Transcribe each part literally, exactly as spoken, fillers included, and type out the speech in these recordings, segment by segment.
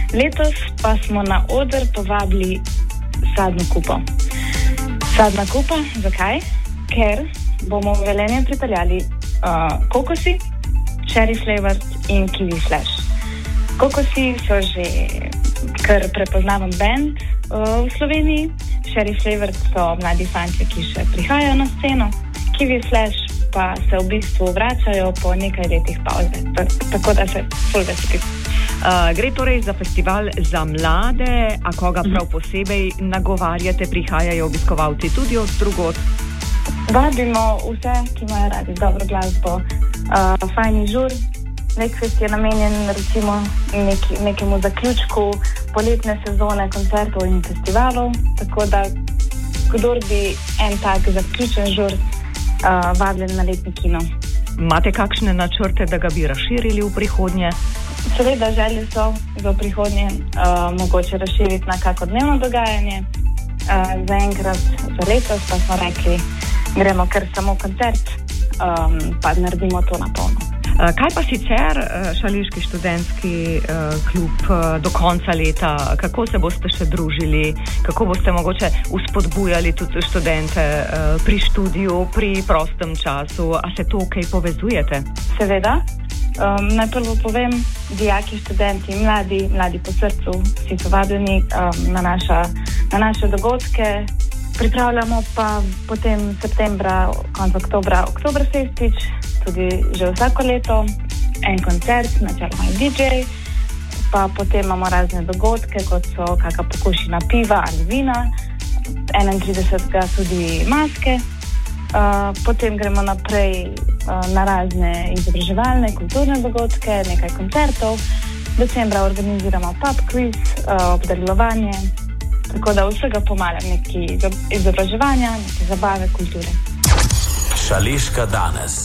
Letos pa smo na oder povabili Sadno kupo. Sadna kupa, zakaj? Ker bomo v Velenje pripeljali uh, kokosi, cherry flavored in kiwi flash. Kokosi so že kar prepoznaven band uh, v Sloveniji, cherry flavored so mladi fanti, ki še prihajajo na sceno, kiwi flash pa se v bistvu vračajo po nekaj letih pauze, tako da se ful veseli. Uh, gre torej za festival za mlade, a koga prav posebej nagovarjate, prihajajo obiskovalci tudi od drugod? Vabimo vse, ki imajo radi dobro glasbo, uh, fajni žur. Nekfest je namenjen recimo neki, nekemu zaključku poletne sezone koncertov in festivalov, tako da kdor bi en tak zaključen žur uh, vabljen na letni kino. Imate kakšne načrte, da ga bi razširili v prihodnje? Seveda želje so v prihodnje uh, mogoče razširiti na kako dnevno dogajanje. Uh, zaenkrat za letos pa smo rekli, gremo kar samo koncert, um, pa naredimo to na polno. Uh, kaj pa sicer uh, Šaleški študentski uh, klub uh, do konca leta? Kako se boste še družili? Kako boste mogoče uspodbujali tudi študente uh, pri študiju, pri prostem času? A se to kaj povezujete? Seveda. Um, najprvo povem, dijaki, študenti, mladi, mladi po srcu, vsi so vabljeni um, na, naša, na naše dogodke. Pripravljamo pa potem septembra, konec oktobra, Oktoberfestič, tudi že vsako leto, en koncert, načeloma in D J, pa potem imamo razne dogodke, kot so kakšna pokušina piva ali vina, enaintridesetega tudi maske. Uh, potem gremo naprej uh, na razne izobraževalne, kulturne dogodke, nekaj koncertov. Decembra organiziramo pub quiz, uh, obdarovanje, tako da vsega pomalem neki izobraževanja, neke zabave, kulture. Šaleška danes.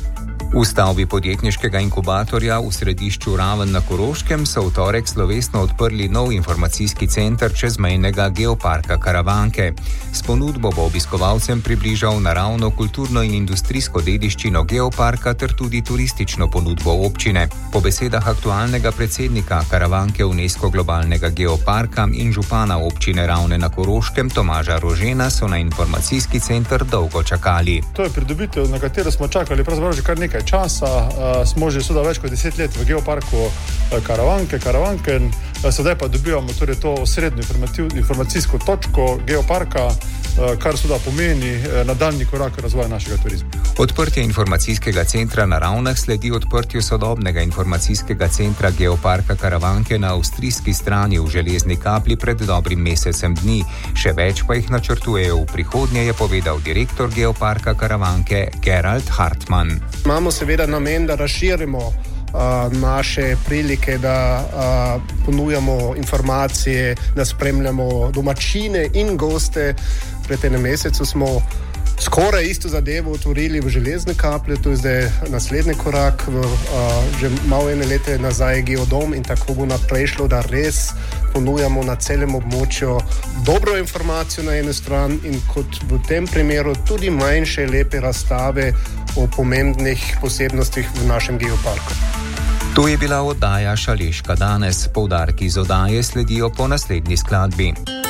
V stavbi podjetniškega inkubatorja v središču Raven na Koroškem so v torek slovesno odprli nov informacijski center čezmejnega geoparka Karavanke. S ponudbo bo obiskovalcem približal naravno, kulturno in industrijsko dediščino geoparka ter tudi turistično ponudbo občine. Po besedah aktualnega predsednika Karavanke UNESCO globalnega geoparka in župana občine Ravne na Koroškem Tomaža Rožena so na informacijski center dolgo čakali. To je pridobitev, na katero smo čakali pravzaprav že kar nekaj časa. Uh, smo že seveda več kot deset let v geoparku uh, Karavanke, Karavanken. Uh, sedaj pa dobivamo torej to osrednjo informacijsko točko geoparka, uh, kar seveda pomeni uh, nadaljnji korak razvoja našega turizma. Odprtje informacijskega centra na Ravnah sledi odprtju sodobnega informacijskega centra geoparka Karavanke na avstrijski strani v Železni Kapli pred dobrim mesecem dni. Še več pa jih načrtujejo v prihodnje, je povedal direktor geoparka Karavanke Gerald Hartmann. Imamo seveda namen, da razširimo uh, naše prilike, da uh, ponujamo informacije, da spremljamo domačine in goste. Pred enem mesecu smo skoraj isto zadevo otvorili v Železne Kaplje, to je zdaj naslednji korak, v, uh, že malo ene lete nazaj Geodom in tako bo naprej šlo, da res ponujamo na celem območju dobro informacijo na eni strani in kot v tem primeru tudi manjše lepe razstave o pomembnih posebnostih v našem geoparku. To je bila oddaja Šaleška danes. Poudarki iz oddaje sledijo po naslednji skladbi.